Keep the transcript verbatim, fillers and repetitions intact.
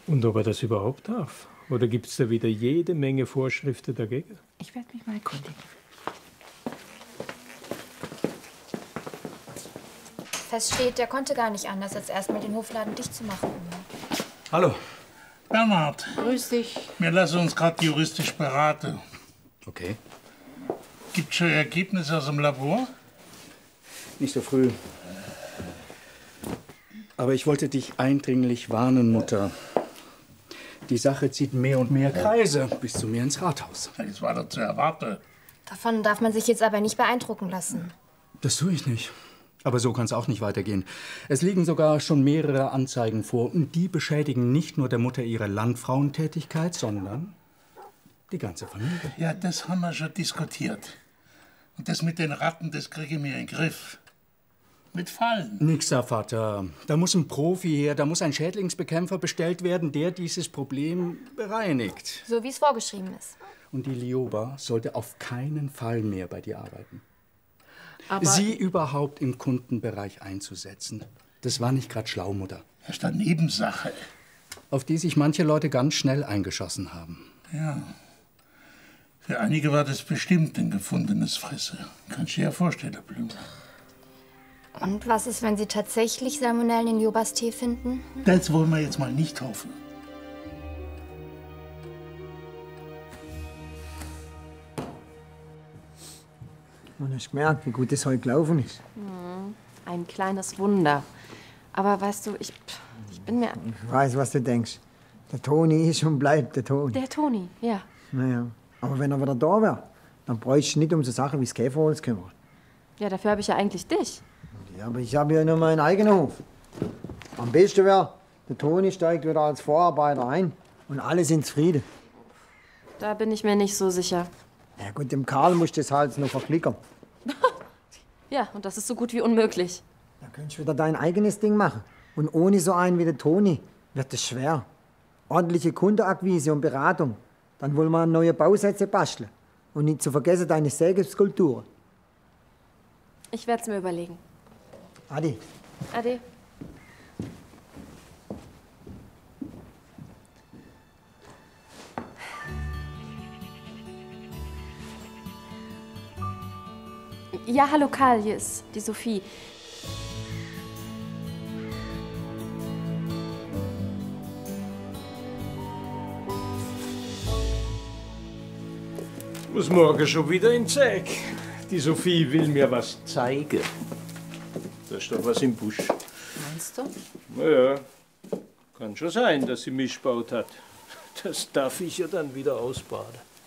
Und ob er das überhaupt darf? Oder gibt es da wieder jede Menge Vorschriften dagegen? Ich werde mich mal erkundigen. Fest steht, der konnte gar nicht anders, als erstmal den Hofladen dicht zu machen. Hallo. Bernhard. Grüß dich. Wir lassen uns gerade juristisch beraten. Okay. Gibt schon Ergebnisse aus dem Labor? Nicht so früh. Aber ich wollte dich eindringlich warnen, Mutter. Die Sache zieht mehr und mehr Kreise bis zu mir ins Rathaus. Das war doch zu erwarten. Davon darf man sich jetzt aber nicht beeindrucken lassen. Das tue ich nicht. Aber so kann es auch nicht weitergehen. Es liegen sogar schon mehrere Anzeigen vor. Und die beschädigen nicht nur der Mutter ihre Landfrauentätigkeit, sondern die ganze Familie. Ja, das haben wir schon diskutiert. Und das mit den Ratten, das kriege ich mir in den Griff. Mit Fallen. Nix da, Vater. Da muss ein Profi her, da muss ein Schädlingsbekämpfer bestellt werden, der dieses Problem bereinigt. So wie es vorgeschrieben ist. Und die Lioba sollte auf keinen Fall mehr bei dir arbeiten. Aber Sie überhaupt im Kundenbereich einzusetzen, das war nicht gerade schlau, Mutter. Das ist eine Nebensache. Auf die sich manche Leute ganz schnell eingeschossen haben. Ja. Für einige war das bestimmt ein gefundenes Fressen. Kannst du dir ja vorstellen, Blümel. Und was ist, wenn Sie tatsächlich Salmonellen in Liobas Tee finden? Das wollen wir jetzt mal nicht hoffen. Man hat gemerkt, wie gut es heute gelaufen ist. Hm, ein kleines Wunder. Aber weißt du, ich, ich bin mir... Ich weiß, was du denkst. Der Toni ist und bleibt der Toni. Der Toni, ja. Naja, aber wenn er wieder da wäre, dann bräuchte ich nicht um so Sachen wie das Käferholz kümmern. Ja, dafür habe ich ja eigentlich dich. Ja, aber ich habe ja nur meinen eigenen Hof. Am besten wäre, der Toni steigt wieder als Vorarbeiter ein und alle sind zufrieden. Da bin ich mir nicht so sicher. Ja gut, dem Karl musst du das Hals noch verklickern. Ja, und das ist so gut wie unmöglich. Da könntest du wieder dein eigenes Ding machen. Und ohne so einen wie der Toni wird es schwer. Ordentliche Kundenakquise und Beratung. Dann wollen wir neue Bausätze basteln. Und nicht zu vergessen deine Sägeskulpturen. Ich werde es mir überlegen. Adi. Ade. Ja, hallo Karl, hier ist die Sophie. Muss morgen schon wieder in Zeig. Die Sophie will mir was zeigen. Da ist doch was im Busch. Meinst du? Na ja, kann schon sein, dass sie Mischbaut hat. Das darf ich ja dann wieder ausbaden.